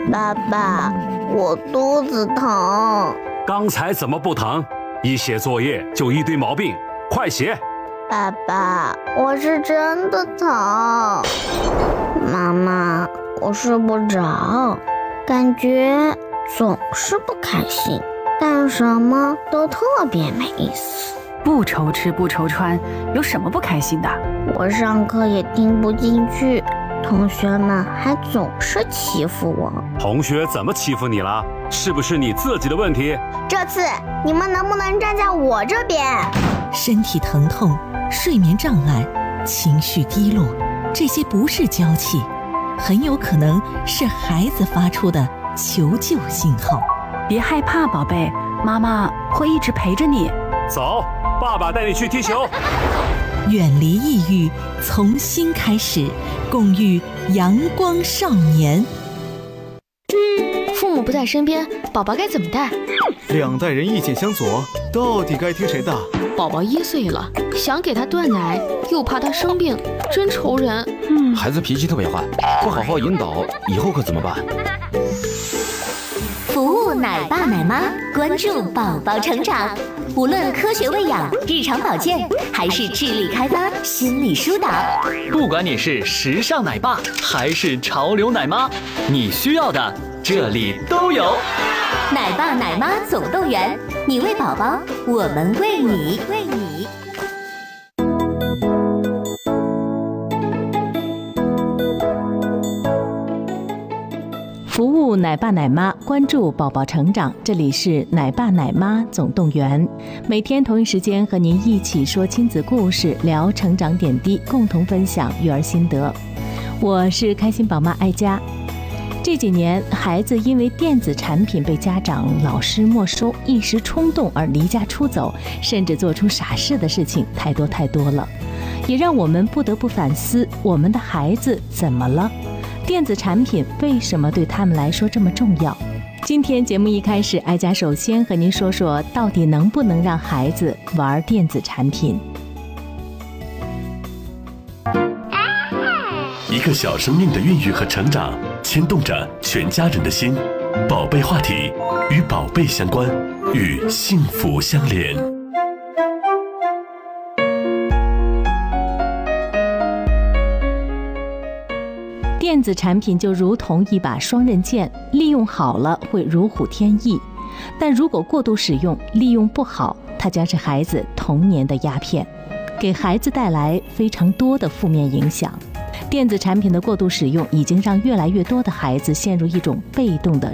爸爸，我肚子疼。 刚才怎么不疼？一写作业就一堆毛病，快写！ 爸爸，我是真的疼。妈妈，我睡不着，感觉总是不开心，干什么都特别没意思。 不愁吃不愁穿，有什么不开心的？ 我上课也听不进去，同学们还总是欺负我。 同学怎么欺负你了？是不是你自己的问题？ 这次你们能不能站在我这边？ 身体疼痛、睡眠障碍、情绪低落，这些不是娇气，很有可能是孩子发出的求救信号。 别害怕，宝贝，妈妈会一直陪着你。 走，爸爸带你去踢球。 远离抑郁，从新开始，共育阳光少年。 父母不在身边，宝宝该怎么带？ 两代人意见相左，到底该听谁的？ 宝宝1岁了，想给他断奶，又怕他生病，真愁人。 孩子脾气特别坏，不好好引导，以后可怎么办？ 服务奶爸奶妈，关注宝宝成长。无论科学喂养、日常保健，还是智力开发、心理疏导， 不管你是时尚奶爸还是潮流奶妈，你需要的这里都有。 奶爸奶妈总动员，你喂宝宝，我们喂你。 服务奶爸奶妈，关注宝宝成长。这里是奶爸奶妈总动员，每天同一时间和您一起说亲子故事，聊成长点滴，共同分享育儿心得。我是开心宝妈艾佳。这几年，孩子因为电子产品被家长、老师没收，一时冲动而离家出走，甚至做出傻事的事情太多了，也让我们不得不反思：我们的孩子怎么了？电子产品为什么对他们来说这么重要？今天节目一开始，艾佳首先和您说说，到底能不能让孩子玩电子产品？ 一个小生命的孕育和成长，牵动着全家人的心。宝贝话题，与宝贝相关，与幸福相连。 电子产品就如同一把双刃剑，利用好了会如虎添翼，但如果过度使用，利用不好，它将是孩子童年的鸦片，给孩子带来非常多的负面影响。电子产品的过度使用已经让越来越多的孩子陷入一种被动的